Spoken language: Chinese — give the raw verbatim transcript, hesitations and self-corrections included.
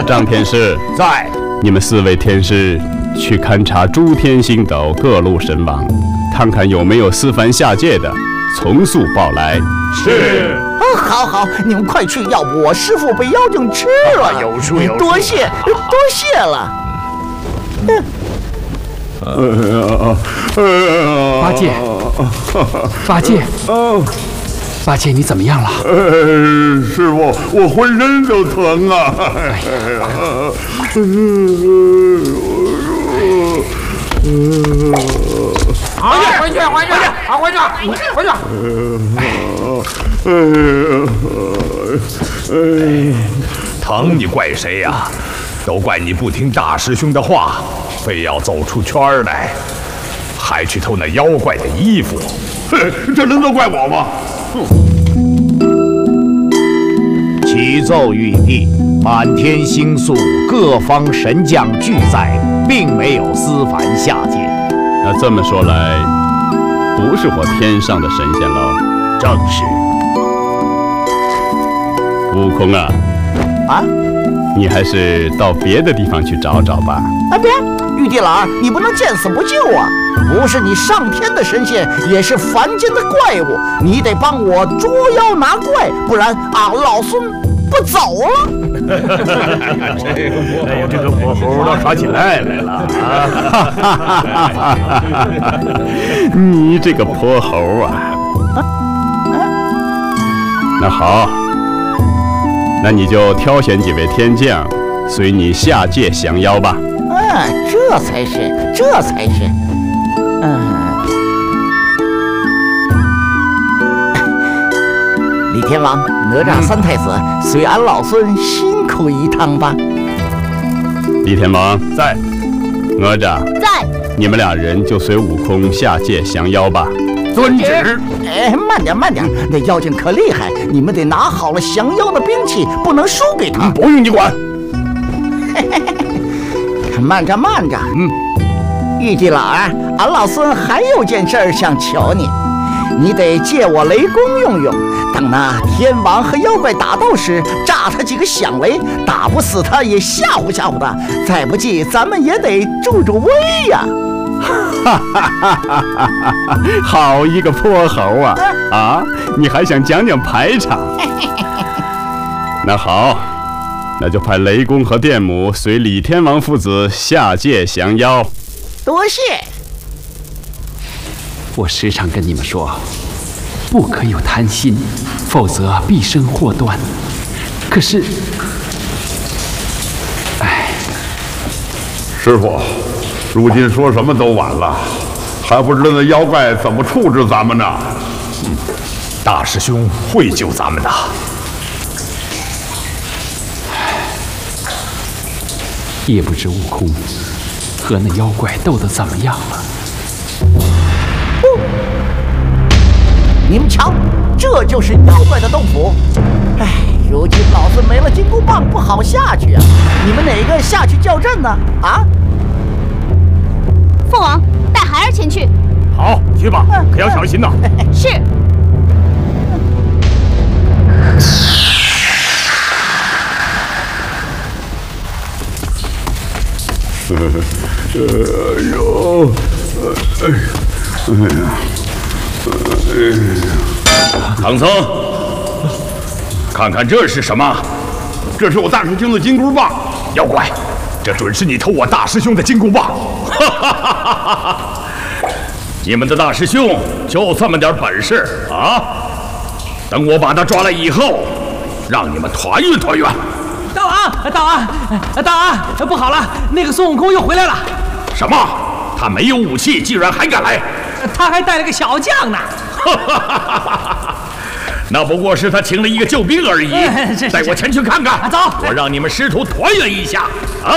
张天师在。 你们四位天师去勘察诸天星斗各路神王，看看有没有私凡下界的，从速报来。 是。 啊，好好，你们快去，要不我师父被妖精吃了。 啊、有数有数。 多谢，多谢了。 嗯。 八戒，八戒。八戒，你怎么样了？ 呃，师傅，我浑身都疼啊！哎呀， 回去，回去，回去，好，回去，回去。 哎，疼你怪谁呀？都怪你不听大师兄的话，非要走出圈来，还去偷那妖怪的衣服。这能都怪我吗？启奏玉帝，满天星宿各方神将俱在，并没有私凡下界。 那这么说来，不是我天上的神仙喽？ 正是。 悟空啊， 啊， 你还是到别的地方去找找吧。 啊，别，玉帝老儿，你不能见死不救啊！不是你上天的神仙，也是凡间的怪物，你得帮我捉妖拿怪，不然俺老孙不走了。 哎呦，这个火猴倒耍起赖来了啊！你这个泼猴啊！那好，那你就挑选几位天将，随你下界降妖吧。 啊，这才是，这才是。嗯，李天王、哪吒三太子，随俺老孙辛苦一趟吧。 李天王在， 哪吒在， 你们俩人就随悟空下界降妖吧。 遵旨。 哎，慢点慢点，那妖精可厉害，你们得拿好了降妖的兵器，不能输给他。 不用你管。 慢着慢着，嗯，玉帝老儿，俺老孙还有件事儿想求你，你得借我雷公用用。等那天王和妖怪打斗时，炸他几个响雷，打不死他也吓唬吓唬他。再不济，咱们也得助助威呀！ 哈哈哈哈哈！好一个泼猴啊！啊，你还想讲讲排场？那好。那就派雷公和电母随李天王父子下界降妖。 多谢。 我时常跟你们说，不可有贪心，否则必生祸端。可是，哎， 师傅，如今说什么都晚了，还不知道那妖怪怎么处置咱们呢？嗯，大师兄会救咱们的。 也不知悟空和那妖怪斗得怎么样了。 哦，你们瞧，这就是妖怪的洞府。哎，如今老子没了金箍棒，不好下去啊！你们哪个下去叫阵呢？啊？ 父王，带孩儿前去。 好，去吧，可要小心呐。 是。 哎呦，哎呀，哎呀！唐僧，看看这是什么？这是我大师兄的金箍棒。妖怪，这准是你偷我大师兄的金箍棒！哈哈哈哈哈！你们的大师兄就这么点本事啊？等我把他抓来以后，让你们团圆团圆。 大王，大王，大王，不好了，那个孙悟空又回来了。 什么？他没有武器，竟然还敢来？ 他还带了个小将呢。 那不过是他请了一个救兵而已。带我前去看看。 走， 我让你们师徒团圆一下啊！